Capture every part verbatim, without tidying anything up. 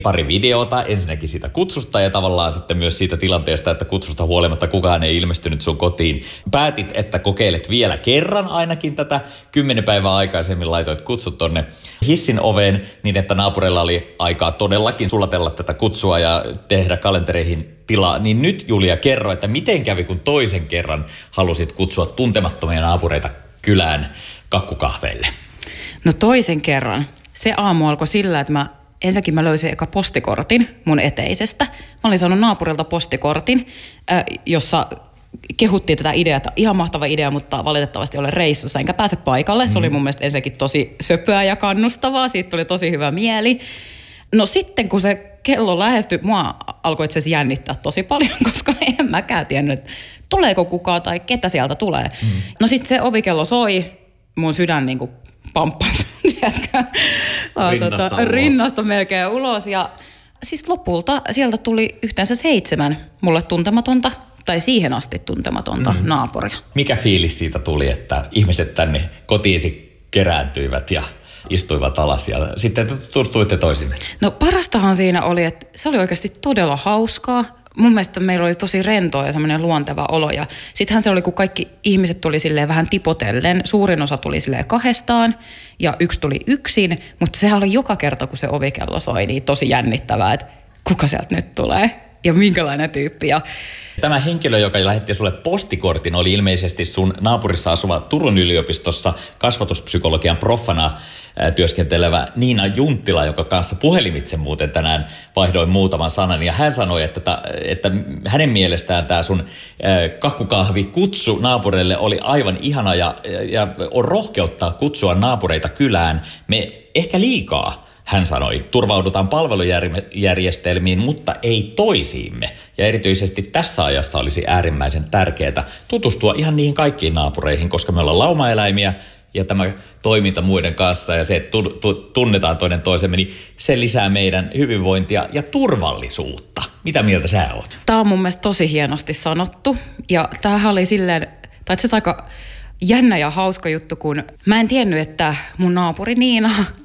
pari videota, ensinnäkin siitä kutsusta ja tavallaan sitten myös siitä tilanteesta, että kutsusta huolimatta kukaan ei ilmestynyt sun kotiin. Päätit, että kokeilet vielä kerran ainakin tätä. Kymmenen päivää aikaisemmin laitoit kutsut tonne hissin oveen niin, että naapureilla oli aikaa todellakin sulatella tätä kutsua ja tehdä kalentereihin tilaa. Niin nyt Julia, kerro, että miten kävi, kun toisen kerran halusit kutsua tuntemattomia naapureita kylään kakkukahveille? No toisen kerran. Se aamu alkoi sillä, että mä ensinnäkin mä löysin eka postikortin mun eteisestä. Mä olin saanut naapurilta postikortin, jossa kehuttiin tätä ideaa, että ihan mahtava idea, mutta valitettavasti olen reissussa, enkä pääse paikalle. Se oli mun mielestä ensinnäkin tosi söpöä ja kannustavaa, siitä tuli tosi hyvä mieli. No sitten kun se kello lähestyi, mua alkoi itse asiassa jännittää tosi paljon, koska en mäkään tiennyt, että tuleeko kukaan tai ketä sieltä tulee. Mm. No sitten se ovikello soi, mun sydän niin kuin pamppasi, tiedätkö? Rinnasta, tota, rinnasta melkein ulos. Ja siis lopulta sieltä tuli yhteensä seitsemän mulle tuntematonta, tai siihen asti tuntematonta mm. naapuria. Mikä fiilis siitä tuli, että ihmiset tänne kotiisi kerääntyivät ja istuivat alas ja sitten tutustuitte toisinne? No parastahan siinä oli, että se oli oikeasti todella hauskaa. Mun mielestä meillä oli tosi rentoa ja semmoinen luonteva olo. Ja sittenhän se oli, kun kaikki ihmiset tuli silleen vähän tipotellen. Suurin osa tuli silleen kahdestaan ja yksi tuli yksin. Mutta sehän oli joka kerta, kun se ovikello soi, niin tosi jännittävää, että kuka sieltä nyt tulee ja minkälainen tyyppi. Ja tämä henkilö, joka lähetti sulle postikortin, oli ilmeisesti sun naapurissa asuva Turun yliopistossa kasvatuspsykologian proffana työskentelevä Niina Junttila, joka kanssa puhelimitse muuten tänään vaihdoin muutaman sanan. Ja hän sanoi, että, ta, että hänen mielestään tämä sun kakkukahvi kutsu naapureille oli aivan ihana ja, ja on rohkeuttaa kutsua naapureita kylään. Me ehkä liikaa, hän sanoi, turvaudutaan palvelujärjestelmiin, mutta ei toisiimme. Ja erityisesti tässä ajassa olisi äärimmäisen tärkeää tutustua ihan niihin kaikkiin naapureihin, koska me ollaan laumaeläimiä ja tämä toiminta muiden kanssa ja se, että tunnetaan toinen toisemme, niin se lisää meidän hyvinvointia ja turvallisuutta. Mitä mieltä sä oot? Tämä on mun mielestä tosi hienosti sanottu ja tämähän oli silleen, tai itse asiassa aika jännä ja hauska juttu, kun mä en tiennyt, että mun naapuri Niina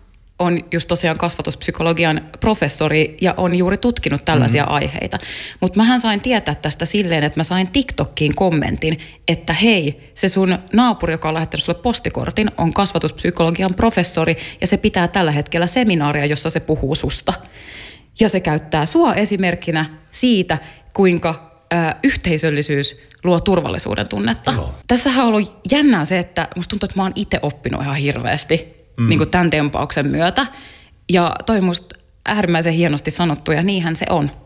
on just tosiaan kasvatuspsykologian professori ja on juuri tutkinut tällaisia mm-hmm. aiheita. Mutta mähän sain tietää tästä silleen, että mä sain TikTokkiin kommentin, että hei, se sun naapuri, joka on lähettänyt sulle postikortin, on kasvatuspsykologian professori ja se pitää tällä hetkellä seminaaria, jossa se puhuu susta. Ja se käyttää sua esimerkkinä siitä, kuinka ö, yhteisöllisyys luo turvallisuuden tunnetta. Joo. Tässähän on ollut jännää se, että musta tuntuu, että mä oon itse oppinut ihan hirveästi Mm. niin kuin tämän tempauksen myötä. Ja toi musta äärimmäisen hienosti sanottu, ja niinhän se on.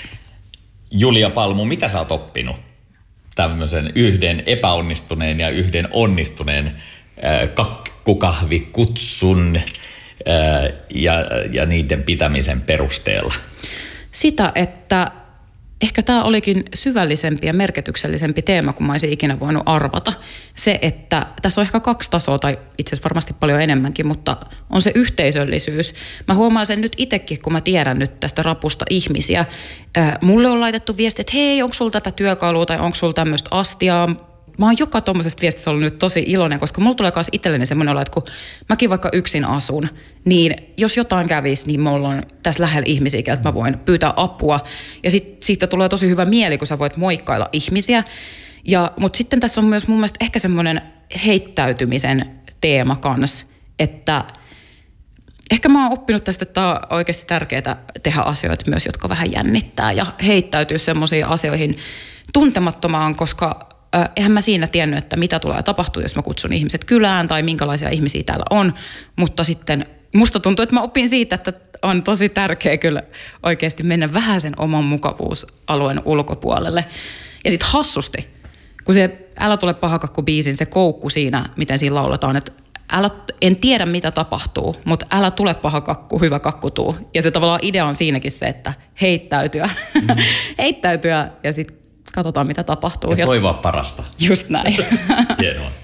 Julia Palmu, mitä sä oot oppinut tämmöisen yhden epäonnistuneen ja yhden onnistuneen äh, kakkukahvikutsun äh, ja, ja niiden pitämisen perusteella? Sitä, että ehkä tämä olikin syvällisempi ja merkityksellisempi teema, kun mä olisin ikinä voinut arvata. Se, että tässä on ehkä kaksi tasoa, tai itse asiassa varmasti paljon enemmänkin, mutta on se yhteisöllisyys. Mä huomaan sen nyt itsekin, kun mä tiedän nyt tästä rapusta ihmisiä. Mulle on laitettu viesti, että hei, onko sulla tätä työkalua tai onko sulla tämmöistä astiaa? Mä oon joka tuommoisesta viestistä ollut nyt tosi iloinen, koska mulla tulee myös itselleni semmoinen olo, että kun mäkin vaikka yksin asun, niin jos jotain kävisi, niin mulla on tässä lähellä ihmisiä, että mä voin pyytää apua. Ja sit, siitä tulee tosi hyvä mieli, kun sä voit moikkailla ihmisiä. Ja, mutta sitten tässä on myös mun mielestä ehkä semmoinen heittäytymisen teema kanssa, että ehkä mä oon oppinut tästä, että on oikeasti tärkeää tehdä asioita myös, jotka vähän jännittää ja heittäytyä semmoisiin asioihin tuntemattomaan, koska eihän mä siinä tiennyt, että mitä tulee tapahtua, jos mä kutsun ihmiset kylään tai minkälaisia ihmisiä täällä on, mutta sitten musta tuntuu, että mä opin siitä, että on tosi tärkeä kyllä oikeasti mennä vähän sen oman mukavuusalueen ulkopuolelle. Ja sitten hassusti, kun se Älä tule pahakakku -biisin se koukku siinä, miten siinä lauletaan, että älä, en tiedä mitä tapahtuu, mutta älä tule paha kakku, hyvä kakku tuu. Ja se tavallaan idea on siinäkin se, että heittäytyä, mm. heittäytyä ja sitten katsotaan, mitä tapahtuu. Ja toivoa parasta. Just näin. Hienoa.